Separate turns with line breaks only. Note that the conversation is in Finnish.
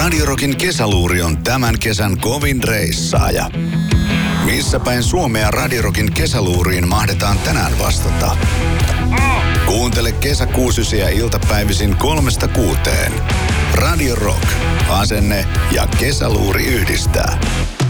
Radio Rockin kesäluuri on tämän kesän kovin reissaaja. Missä päin Suomea Radio Rockin kesäluuriin mahdetaan tänään vastata? Kuuntele kesäkuusysiä iltapäivisin 3-6. Radio Rock, asenne ja kesäluuri yhdistää.